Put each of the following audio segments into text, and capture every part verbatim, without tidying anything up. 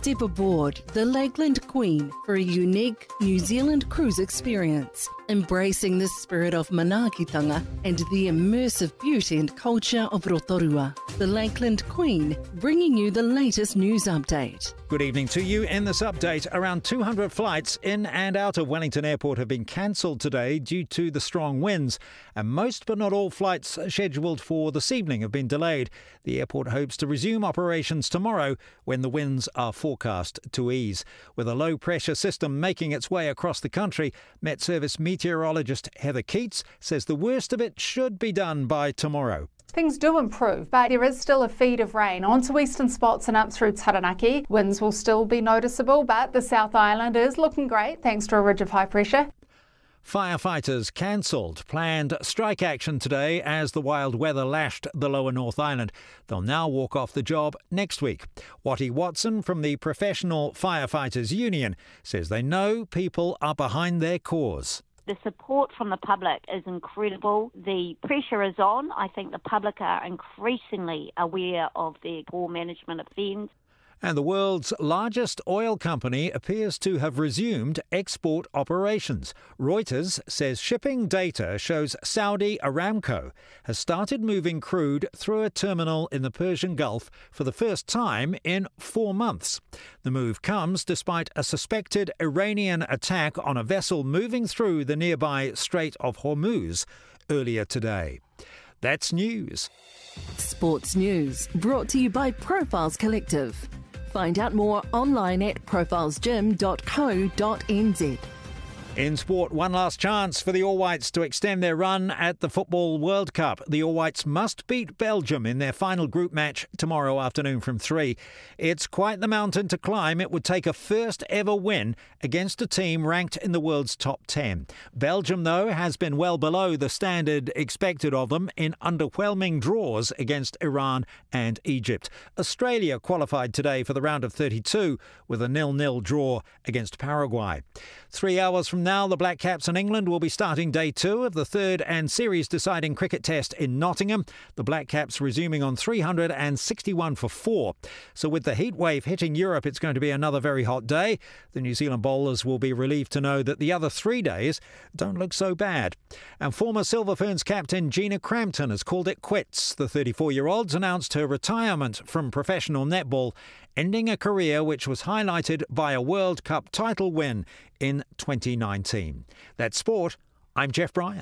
Step aboard the Lakeland Queen for a unique New Zealand cruise experience, embracing the spirit of manaakitanga and the immersive beauty and culture of Rotorua. The Lakeland Queen, bringing you the latest news update. Good evening to you. In this update, around two hundred flights in and out of Wellington Airport have been cancelled today due to the strong winds, and most but not all flights scheduled for this evening have been delayed. The airport hopes to resume operations tomorrow when the winds are forecast to ease. With a low-pressure system making its way across the country, Met Service meteorologist Heather Keats says the worst of it should be done by tomorrow. Things do improve, but there is still a feed of rain onto eastern spots and up through Taranaki. Winds will still be noticeable, but the South Island is looking great thanks to a ridge of high pressure. Firefighters cancelled planned strike action today as the wild weather lashed the lower North Island. They'll now walk off the job next week. Wattie Watson from the Professional Firefighters Union says they know people are behind their cause. The support from the public is incredible. The pressure is on. I think the public are increasingly aware of their poor management of things. And the world's largest oil company appears to have resumed export operations. Reuters says shipping data shows Saudi Aramco has started moving crude through a terminal in the Persian Gulf for the first time in four months. The move comes despite a suspected Iranian attack on a vessel moving through the nearby Strait of Hormuz earlier today. That's news. Sports news brought to you by Profiles Collective. Find out more online at profiles gym dot co dot n z. In sport, one last chance for the All Whites to extend their run at the Football World Cup. The All Whites must beat Belgium in their final group match tomorrow afternoon from three. It's quite the mountain to climb. It would take a first ever win against a team ranked in the world's top ten. Belgium, though, has been well below the standard expected of them in underwhelming draws against Iran and Egypt. Australia qualified today for the round of thirty-two with a nil-nil draw against Paraguay. Three hours from now, the Black Caps and England will be starting day two of the third and series-deciding cricket test in Nottingham. The Black Caps resuming on three hundred sixty-one for four. So with the heat wave hitting Europe, it's going to be another very hot day. The New Zealand bowlers will be relieved to know that the other three days don't look so bad. And former Silver Ferns captain Gina Crampton has called it quits. The thirty-four-year-old's announced her retirement from professional netball, ending a career which was highlighted by a World Cup title win in twenty nineteen. That's sport. I'm Jeff Bryan.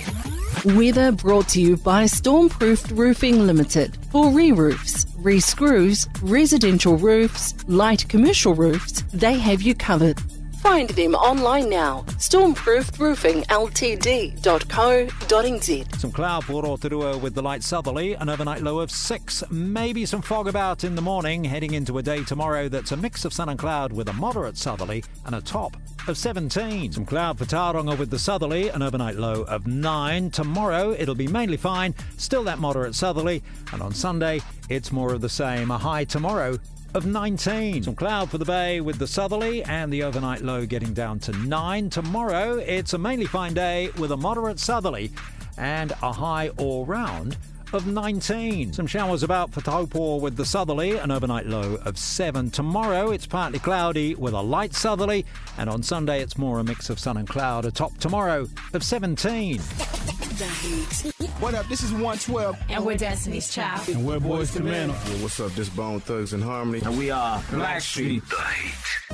Weather brought to you by Stormproofed Roofing Limited. For re-roofs, re-screws, residential roofs, light commercial roofs, they have you covered. Find them online now. stormproofed roofing l t d dot co dot n z. Some cloud for Rotorua with the light southerly, an overnight low of six. Maybe some fog about in the morning, heading into a day tomorrow that's a mix of sun and cloud with a moderate southerly and a top of seventeen. Some cloud for Tauranga with the southerly, an overnight low of nine. Tomorrow it'll be mainly fine, still that moderate southerly, and on Sunday it's more of the same. A high tomorrow of nineteen. Some cloud for the bay with the southerly and the overnight low getting down to nine. Tomorrow it's a mainly fine day with a moderate southerly and a high all round of nineteen. Some showers about for Taupo with the southerly, an overnight low of seven. Tomorrow it's partly cloudy with a light southerly, and on Sunday it's more a mix of sun and cloud, a top tomorrow of seventeen. What up, this is one twelve. And we're Destiny's Child. And we're Boys to Men. Yeah, what's up, this Bone Thugs and Harmony. And we are Blackstreet. The Heat.